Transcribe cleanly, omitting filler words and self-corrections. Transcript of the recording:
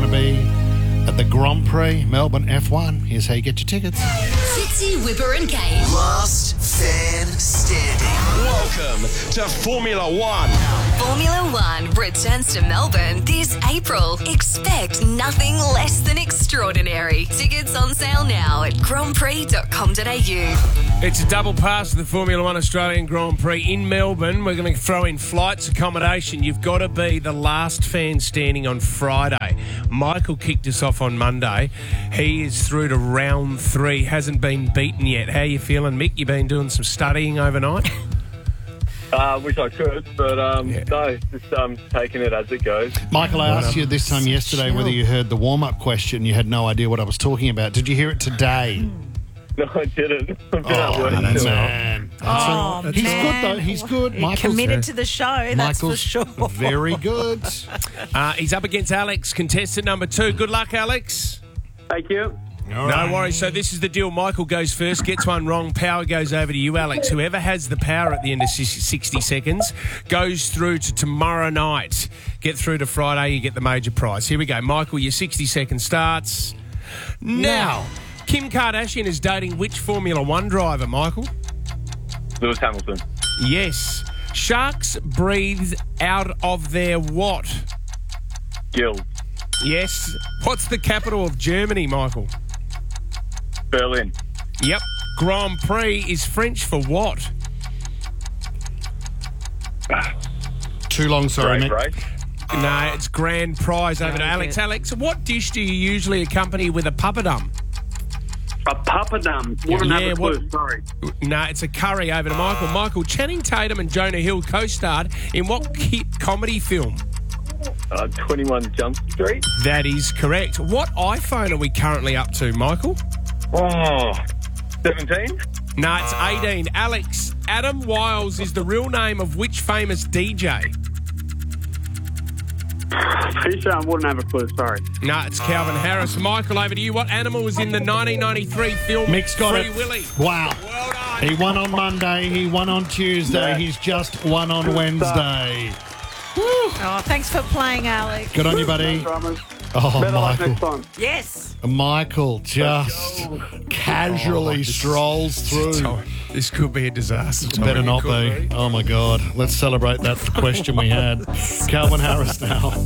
want to be at the Grand Prix Melbourne F1. Here's how you get your tickets. Fitzy, Whipper and Kate. Last fan standing. Welcome to Formula One. Formula One returns to Melbourne this April. Expect nothing less than extraordinary. Tickets on sale now at grandprix.com.au. It's a double pass to the Formula One Australian Grand Prix in Melbourne. We're going to throw in flights, accommodation. You've got to be the last fan standing on Friday. Michael kicked us off on Monday. He is through to round 3, hasn't been beaten yet. How are you feeling, Mick? You've been doing some studying overnight? Wish I could, but no, just taking it as it goes. Michael, I asked you this time yesterday whether you heard the warm-up question. You had no idea what I was talking about. Did you hear it today? No, I didn't. I've been at work until man. He's good, though. He's good. Michael's committed to the show, that's for sure. Very good. He's up against Alex, contestant number 2. Good luck, Alex. Thank you. No worries. So this is the deal. Michael goes first, gets one wrong. Power goes over to you, Alex. Whoever has the power at the end of 60 seconds goes through to tomorrow night. Get through to Friday, you get the major prize. Here we go. Michael, your 60 seconds starts now. Kim Kardashian is dating which Formula One driver, Michael? Lewis Hamilton. Yes. Sharks breathe out of their what? Gills. Yes. What's the capital of Germany, Michael? Berlin. Yep. Grand Prix is French for what? Too long, sorry, Great Mick. race. No, it's grand prize over to Alex. Alex, what dish do you usually accompany with a papadum? A papadum. Wouldn't have a clue, sorry. No, it's a curry over to Michael. Michael, Channing Tatum and Jonah Hill co-starred in what hit comedy film? 21 Jump Street. That is correct. What iPhone are we currently up to, Michael? 17. No, it's 18. Alex, Adam Wiles is the real name of which famous DJ? Pretty sure I wouldn't have a clue, sorry. No, it's Calvin Harris. Michael, over to you. What animal was in the 1993 film Mick's got Free it. Willy? Wow. Well done. He won on Monday. He won on Tuesday. He's just won on Wednesday. Oh, thanks for playing, Alex. Good on you, buddy. Dramas. Oh, Better luck Michael. next time. Yes. Michael just casually strolls through. This could be a disaster. Better not be. Oh, my God. Let's celebrate that question we had. Calvin Harris now.